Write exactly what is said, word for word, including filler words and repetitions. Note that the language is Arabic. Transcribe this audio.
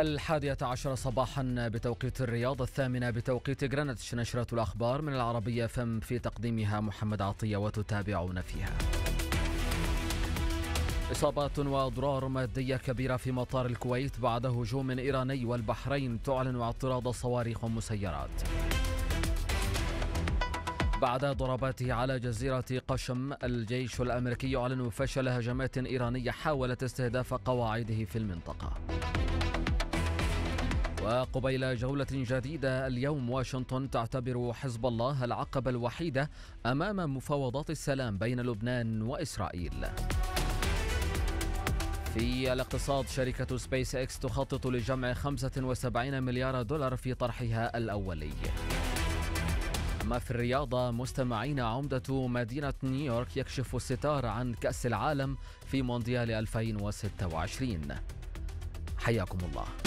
الحادية عشر صباحا بتوقيت الرياض، الثامنة بتوقيت غرينتش. نشرة الأخبار من العربية فم، في تقديمها محمد عطية وتتابعون فيها. إصابات وأضرار مادية كبيرة في مطار الكويت بعد هجوم إيراني، والبحرين تعلن اعتراض صواريخ ومسيرات. بعد ضرباته على جزيرة قشم، الجيش الأمريكي يعلن فشل هجمات إيرانية حاولت استهداف قواعده في المنطقة. وقبيل جولة جديدة اليوم، واشنطن تعتبر حزب الله العقبة الوحيدة أمام مفاوضات السلام بين لبنان وإسرائيل. في الاقتصاد، شركة سبيس إكس تخطط لجمع خمسة وسبعين مليار دولار في طرحها الأولي. أما في الرياضة مستمعين، عمدة مدينة نيويورك يكشف الستار عن كأس العالم في مونديال ألفين وستة وعشرين. حياكم الله.